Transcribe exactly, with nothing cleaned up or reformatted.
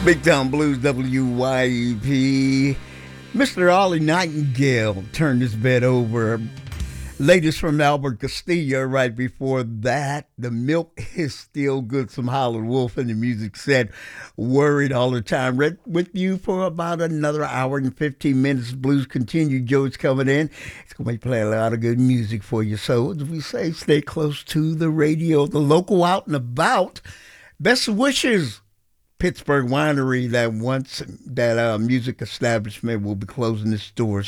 Big Town Blues, W Y E P. Mister Ollie Nightingale turned his bed over. Latest from Albert Castillo. Right before that, The Milk is Still Good. Some Howlin' Wolf in the music set. Worried All the Time. Read with you for about another hour and fifteen minutes. Blues continue. Joe's coming in. It's going to be playing a lot of good music for you. So, as we say, stay close to the radio, the local out and about. Best wishes. Pittsburgh Winery, that once that uh, music establishment will be closing its doors